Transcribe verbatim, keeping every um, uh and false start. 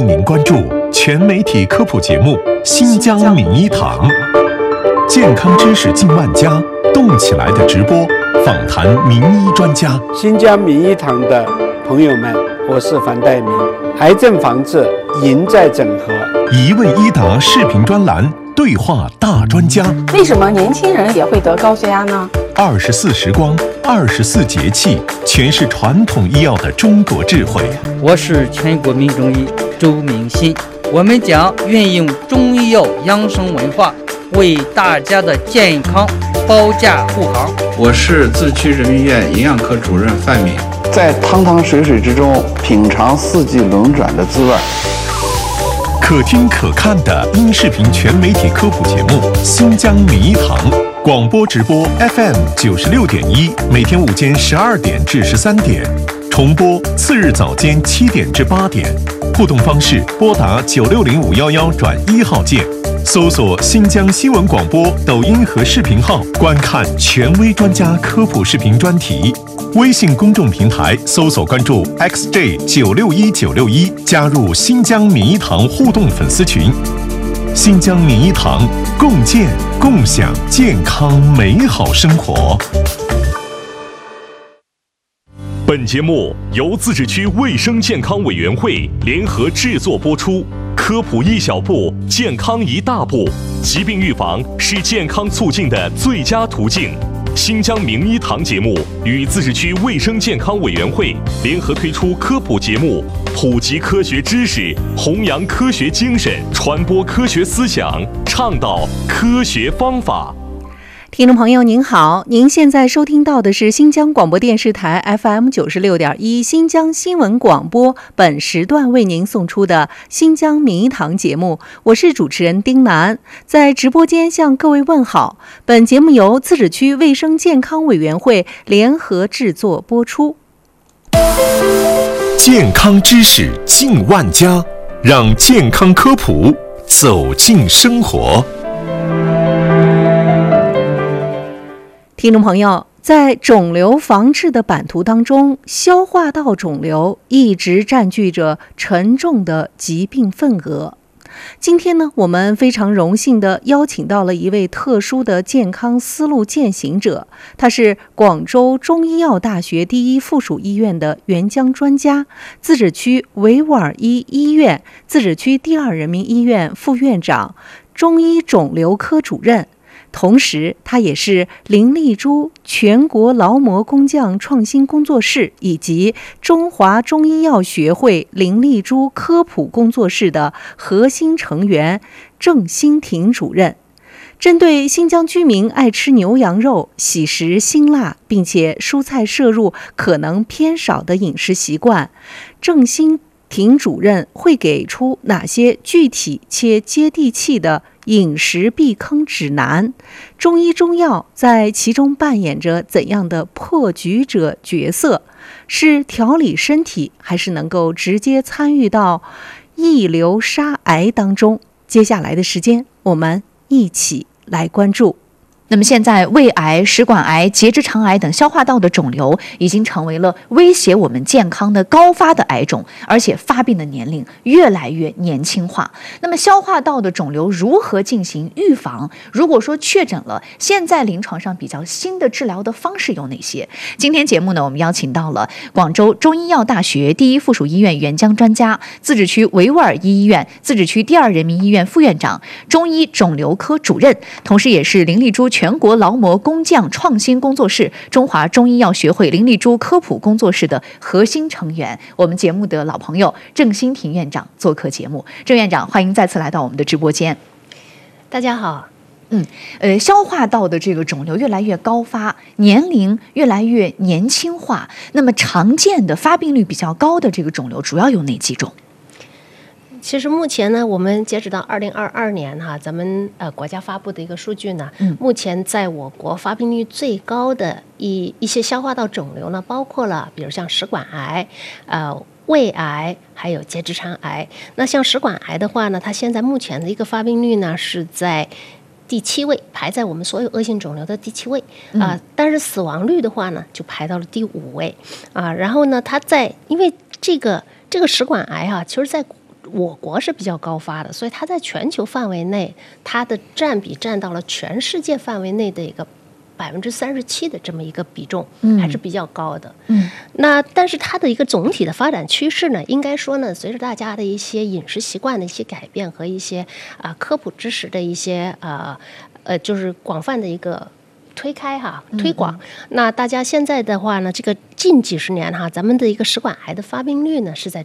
您关注全媒体科普节目《新疆名医堂》，健康知识近万家，动起来的直播，访谈名医专家。 新疆名医堂的朋友们，我是樊岱明。癌症防治赢在整合， 一问一答视频专栏，对话大专家。 为什么年轻人也会得高血压呢？ 二十四时光，二十四节气，全是传统医药的中国智慧。 我是全国名中医周明新，我们将运用中医药养生文化，为大家的健康保驾护航。 我是自区人民医院营养科主任范敏， 在汤汤水水之中品尝四季轮转的滋味。 可听可看的音视频全媒体科普节目《新疆名医堂》，广播直播 F M 九十六点一，每天午间十二点至十三点，重播次日早间七点至八点。互动方式：拨打九六零五幺幺转一号键，搜索新疆新闻广播抖音和视频号，观看权威专家科普视频专题。微信公众平台搜索关注 X J 九六一九六一，加入新疆名医堂互动粉丝群。新疆名医堂，共建共享健康美好生活。 本节目由自治区卫生健康委员会联合制作播出。科普一小步，健康一大步。疾病预防是健康促进的最佳途径。新疆名医堂节目与自治区卫生健康委员会联合推出科普节目，普及科学知识，弘扬科学精神，传播科学思想，倡导科学方法。 听众朋友您好，您现在收听到的是新疆广播电视台 F M 九十六点一新疆新闻广播，本时段为您送出的新疆名医堂节目，我是主持人丁楠，在直播间向各位问好。本节目由自治区卫生健康委员会联合制作播出。 健康知识近万家，让健康科普走进生活。 听众朋友，在肿瘤防治的版图当中，消化道肿瘤一直占据着沉重的疾病份额。今天呢，我们非常荣幸地邀请到了一位特殊的健康思路践行者，他是广州中医药大学第一附属医院的援疆专家，自治区维吾尔伊医院自治区第二人民医院副院长，中医肿瘤科主任。同时，他也是林丽珠全国劳模工匠创新工作室以及中华中医药学会林丽珠科普工作室的核心成员郑新婷主任。针对新疆居民爱吃牛羊肉、喜食辛辣，并且蔬菜摄入可能偏少的饮食习惯，郑新婷主任会给出哪些具体且接地气的饮食避坑指南？中医中药在其中扮演着怎样的破局者角色？是调理身体，还是能够直接参与到抑流杀癌当中？接下来的时间，我们一起来关注。 那么现在，胃癌、食管癌、结直肠癌等消化道的肿瘤已经成为了威胁我们健康的高发的癌种，而且发病的年龄越来越年轻化。那么消化道的肿瘤如何进行预防？如果说确诊了，现在临床上比较新的治疗的方式有哪些？今天节目呢，我们邀请到了广州中医药大学第一附属医院援疆专家，自治区维吾尔伊医院自治区第二人民医院副院长，中医肿瘤科主任，同时也是林丽珠全国劳模工匠创新工作室、中华中医药学会林丽珠科普工作室的核心成员，我们节目的老朋友郑新婷院长做客节目。郑院长，欢迎再次来到我们的直播间。 大家好。 嗯，呃，消化道的这个肿瘤越来越高发，年龄越来越年轻化。那么常见的发病率比较高的这个肿瘤主要有哪几种？ 其实目前呢，我们截止到二零二二年哈，咱们呃国家发布的一个数据呢，嗯、目前在我国发病率最高的一一些消化道肿瘤呢，包括了比如像食管癌，呃胃癌，还有结直肠癌。那像食管癌的话呢，它现在目前的一个发病率呢是在第七位，排在我们所有恶性肿瘤的第七位啊、呃。但是死亡率的话呢，就排到了第五位啊。然后呢，它在因为这个这个食管癌啊，其实在我国是比较高发的，所以它在全球范围内，它的占比占到了全世界范围内的一个百分之三十七的这么一个比重，还是比较高的。 嗯， 那但是它的一个总体的发展趋势呢，应该说呢，随着大家的一些饮食习惯的一些改变和一些啊、呃、科普知识的一些啊 呃, 呃就是广泛的一个推开哈推广，嗯嗯那大家现在的话呢，这个近几十年哈，咱们的一个食管癌的发病率呢是在